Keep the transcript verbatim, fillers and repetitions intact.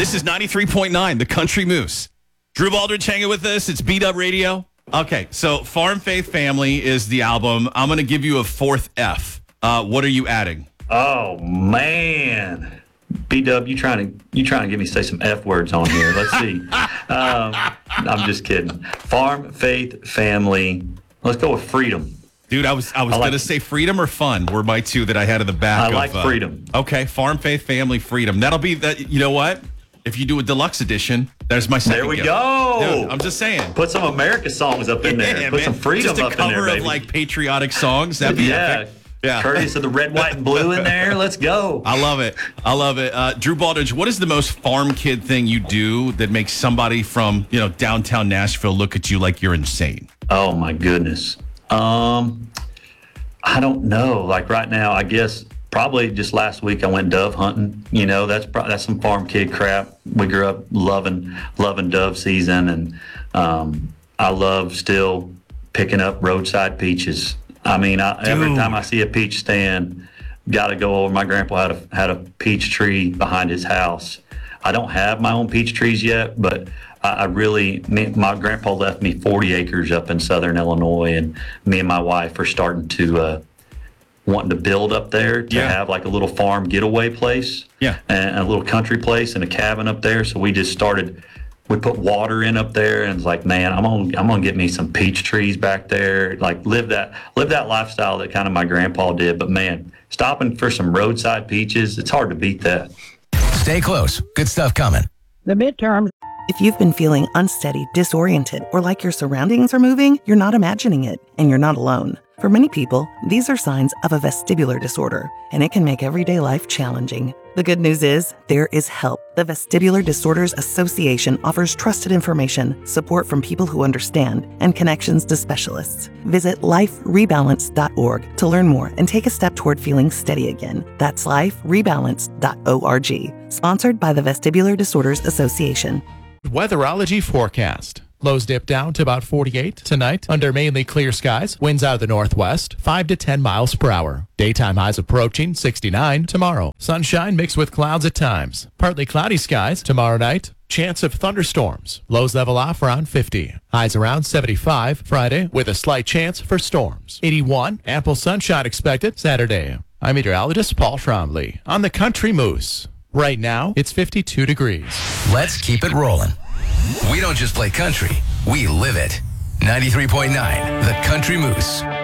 This is ninety-three point nine, the Country Moose. Drew Baldridge hanging with us. It's B-Dub Radio. Okay, so Farm Faith Family is the album. I'm going to give you a fourth F. Uh, what are you adding? Oh, man. B-Dub, you trying to you trying to get me to say some F words on here. Let's see. um, I'm just kidding. Farm Faith Family. Let's go with freedom. Dude, I was I was like, going to say freedom or fun were my two that I had in the back. I of, like uh, freedom. Okay, Farm Faith Family Freedom. That'll be that. You know what? If you do a deluxe edition, there's my second There we gift. go. Dude, I'm just saying. Put some America songs up in there. Yeah, Put man. some freedom just a up in cover there, of baby. like patriotic songs. That'd be yeah. epic. Yeah. Courteous of the red, white, and blue in there. Let's go. I love it. I love it. Uh, Drew Baldridge, what is the most farm kid thing you do that makes somebody from, you know, downtown Nashville look at you like you're insane? Oh, my goodness. Um, I don't know. Like right now, I guess probably just last week I went dove hunting. You know, that's pro- that's some farm kid crap. We grew up loving loving dove season, and um, I love still picking up roadside peaches. I mean, I, every time I see a peach stand, got to go over. My grandpa had a had a peach tree behind his house. I don't have my own peach trees yet, but I, I really, me, my grandpa left me forty acres up in southern Illinois, and me and my wife are starting to uh, wanting to build up there to Yeah. have like a little farm getaway place, Yeah. and a little country place and a cabin up there. So we just started. We put water in up there, and it's like, man, I'm gonna I'm gonna get me some peach trees back there. Like live that live that lifestyle that kind of my grandpa did. But man, stopping for some roadside peaches, it's hard to beat that. Stay close. Good stuff coming. The midterms. If you've been feeling unsteady, disoriented, or like your surroundings are moving, you're not imagining it, and you're not alone. For many people, these are signs of a vestibular disorder, and it can make everyday life challenging. The good news is, there is help. The Vestibular Disorders Association offers trusted information, support from people who understand, and connections to specialists. Visit life rebalance dot org to learn more and take a step toward feeling steady again. That's life rebalance dot org. Sponsored by the Vestibular Disorders Association. Weatherology forecast. Lows dip down to about forty-eight tonight under mainly clear skies. Winds out of the northwest, five to ten miles per hour. Daytime highs approaching sixty-nine tomorrow. Sunshine mixed with clouds at times. Partly cloudy skies tomorrow night. Chance of thunderstorms. Lows level off around fifty. Highs around seventy-five Friday with a slight chance for storms. eighty-one. Ample sunshine expected Saturday. I'm meteorologist Paul Trombley on the Country Moose. Right now, it's fifty-two degrees. Let's keep it rolling. We don't just play country, we live it. ninety-three point nine, The Country Moose.